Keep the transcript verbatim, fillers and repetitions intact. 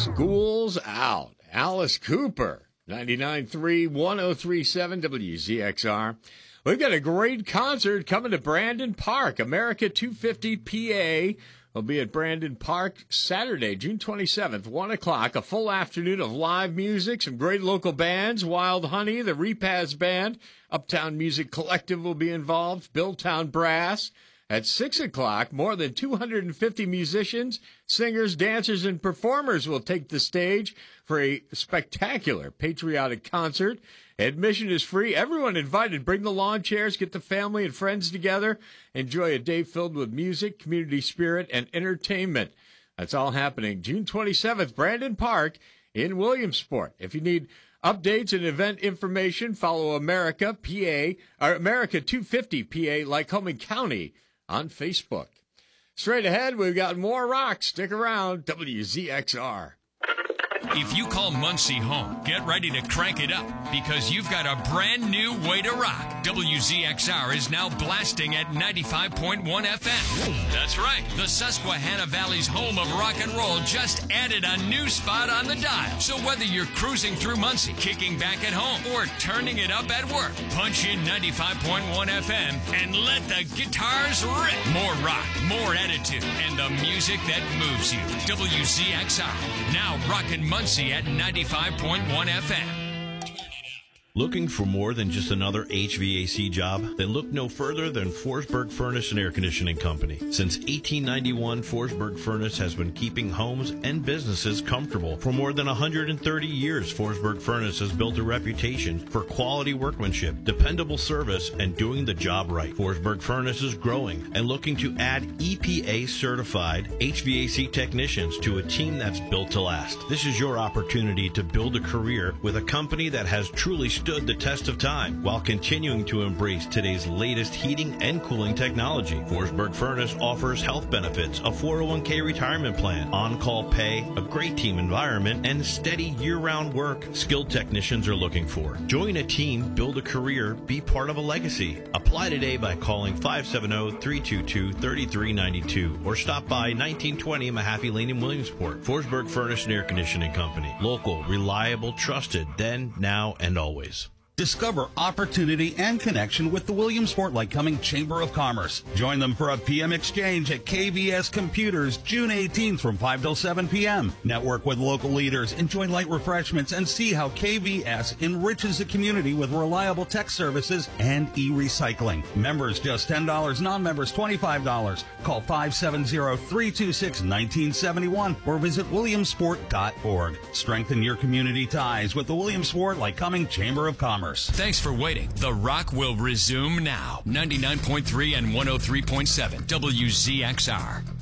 School's out. Alice Cooper, ninety-nine point three, one oh three point seven W Z X R. We've got a great concert coming to Brandon Park. America two fifty P A will be at Brandon Park Saturday, June twenty-seventh, one o'clock. A full afternoon of live music, some great local bands. Wild Honey, the Repaz Band, Uptown Music Collective will be involved, Billtown Brass. At six o'clock, more than two hundred fifty musicians, singers, dancers, and performers will take the stage for a spectacular patriotic concert. Admission is free. Everyone invited. Bring the lawn chairs, get the family and friends together. Enjoy a day filled with music, community spirit, and entertainment. That's all happening June twenty-seventh, Brandon Park in Williamsport. If you need updates and event information, follow America P A, or America two fifty P A, Lycoming County, on Facebook. Straight ahead, we've got more rock. Stick around. W Z X R. If you call Muncie home, get ready to crank it up because you've got a brand new way to rock. W Z X R is now blasting at ninety-five point one F M. That's right. The Susquehanna Valley's home of rock and roll just added a new spot on the dial. So whether you're cruising through Muncie, kicking back at home, or turning it up at work, punch in ninety-five point one F M and let the guitars rip. More rock, more attitude, and the music that moves you. W Z X R, now rockin' Muncie at ninety-five point one F M. Looking for more than just another H V A C job? Then look no further than Forsberg Furnace and Air Conditioning Company. Since eighteen ninety-one, Forsberg Furnace has been keeping homes and businesses comfortable. For more than one hundred thirty years, Forsberg Furnace has built a reputation for quality workmanship, dependable service, and doing the job right. Forsberg Furnace is growing and looking to add E P A-certified H V A C technicians to a team that's built to last. This is your opportunity to build a career with a company that has truly stood the test of time while continuing to embrace today's latest heating and cooling technology. Forsberg Furnace offers health benefits, a four oh one k retirement plan, on-call pay, a great team environment, and steady year-round work skilled technicians are looking for. Join a team, build a career, be part of a legacy. Apply today by calling five seven zero, three two two, three three nine two or stop by nineteen twenty Mahaffey Lane in Williamsport. Forsberg Furnace and Air Conditioning Company. Local, reliable, trusted, then, now, and always. Discover opportunity and connection with the Williamsport Lycoming Chamber of Commerce. Join them for a P M exchange at K V S Computers June eighteenth from five till seven p.m. Network with local leaders, enjoy light refreshments, and see how K V S enriches the community with reliable tech services and e-recycling. Members just ten dollars, non-members twenty-five dollars. Call five seven zero, three two six, one nine seven one or visit williamsport dot org. Strengthen your community ties with the Williamsport Lycoming Chamber of Commerce. Thanks for waiting. The Rock will resume now. ninety-nine point three and one oh three point seven W Z X R.